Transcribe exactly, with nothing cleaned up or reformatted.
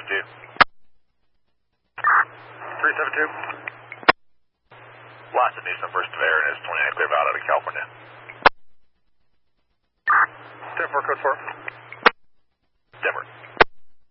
two. three seven two. Lots of news on first of air and it's twenty-nine clear out of California. ten four, code four. Denver.